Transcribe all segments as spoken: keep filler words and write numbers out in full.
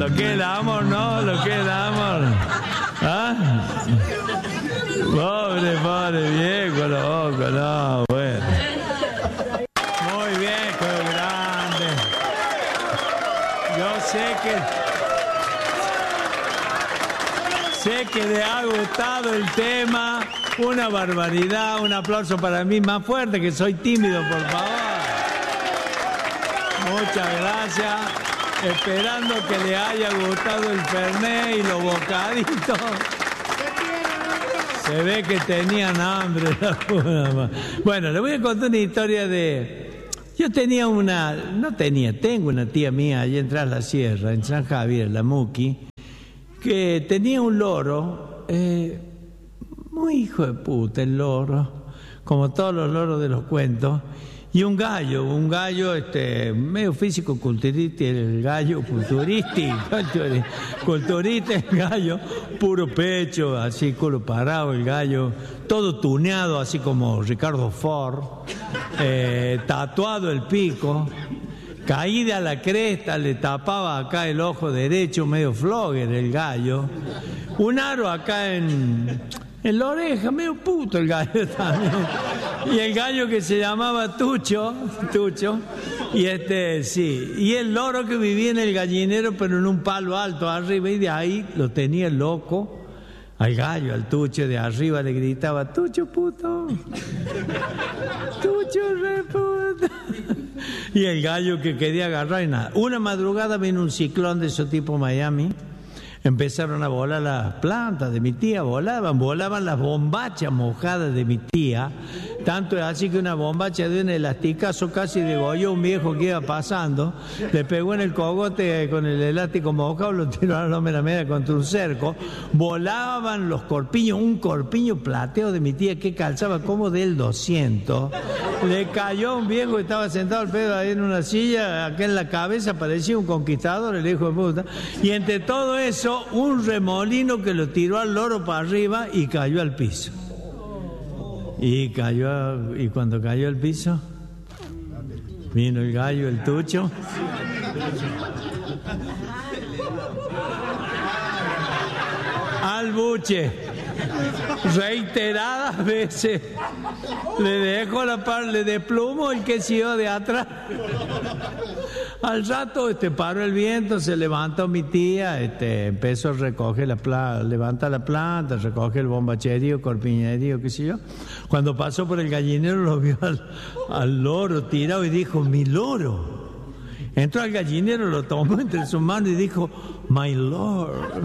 Lo que es el amor, ¿no? Lo que es el amor. ¿Ah? Pobre, pobre viejo, loco, no, bueno. Muy bien, qué grande. Yo sé que... Sé que le ha gustado el tema. Una barbaridad. Un aplauso para mí más fuerte, que soy tímido, por favor. Muchas gracias. Esperando que le haya gustado el fernet y los bocaditos. Se ve que tenían hambre. Bueno, le voy a contar una historia de... Yo tenía una... No tenía, tengo una tía mía allá en Tras la Sierra, en San Javier, la Muqui, que tenía un loro, eh, muy hijo de puta el loro, como todos los loros de los cuentos, y un gallo, un gallo este, medio físico culturista, el gallo culturista, culturista el gallo, puro pecho, así culo parado el gallo, todo tuneado así como Ricardo Ford, eh, tatuado el pico, caída a la cresta, le tapaba acá el ojo derecho, medio flogger el gallo, un aro acá en... En la oreja, medio puto el gallo también. Y el gallo que se llamaba Tucho, Tucho, y este, sí, y el loro que vivía en el gallinero, pero en un palo alto arriba, y de ahí lo tenía loco. Al gallo, al Tucho de arriba le gritaba, Tucho puto, Tucho re puto. Y el gallo que quería agarrar y nada. Una madrugada vino un ciclón de ese tipo Miami. Empezaron a volar las plantas de mi tía, volaban, volaban las bombachas mojadas de mi tía, tanto es así que una bombacha de un elasticazo casi degolló a un viejo que iba pasando, le pegó en el cogote con el elástico mojado, lo tiró a la loma media contra un cerco, volaban los corpiños, un corpiño plateo de mi tía que calzaba como del doscientos, le cayó a un viejo que estaba sentado al pedo ahí en una silla, acá en la cabeza parecía un conquistador, el hijo de puta, y entre todo eso, un remolino que lo tiró al loro para arriba y cayó al piso. Y cayó, y cuando cayó al piso, vino el gallo, el Tucho. Al buche, reiteradas veces, le dejó la par, le desplumó el que siguió de atrás. Al rato este, paró el viento, se levantó mi tía, este, empezó a recoger la planta, levanta la planta, recoge el bombacherío, corpiñerío, qué sé yo. Cuando pasó por el gallinero lo vio al, al loro tirado y dijo, mi loro. Entró al gallinero, lo tomó entre sus manos y dijo, my lord.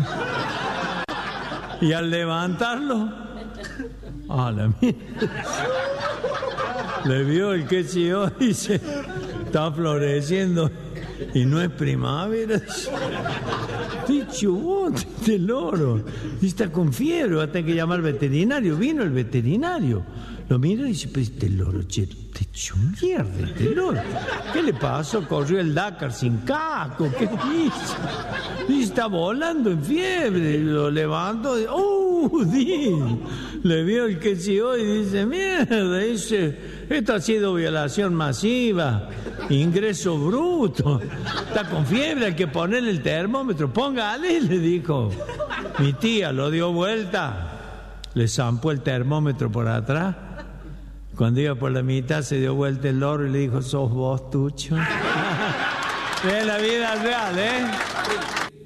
Y al levantarlo, a la mierda, le vio el que sé yo, dice, está floreciendo. Y no es primavera. Dicho vos, este loro. Y está con fiebre, va a tener que llamar al veterinario. Vino el veterinario. Lo mira y dice, pero este loro, che, te echó mierda este loro. ¿Qué le pasó? Corrió el Dakar sin casco. ¿Qué hizo? Y está volando en fiebre. Lo levantó. ¡Uh! Dios. Le vio el que siguió y dice, mierda, dice, esto ha sido violación masiva, ingreso bruto, está con fiebre, hay que ponerle el termómetro, póngale, le dijo. Mi tía lo dio vuelta, le zampó el termómetro por atrás, cuando iba por la mitad se dio vuelta el loro y le dijo, sos vos, Tucho. Es la vida real, ¿eh?